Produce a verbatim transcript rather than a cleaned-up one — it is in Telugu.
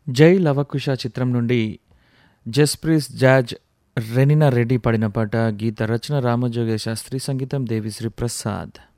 జై లవకుశ చిత్రం నుండి జస్ప్రీత్ జాజ్, రెనినా రెడ్డి పాడిన పాట. గీత రచన రామజోగయ్య శాస్త్రి, సంగీతం దేవిశ్రీ ప్రసాద్.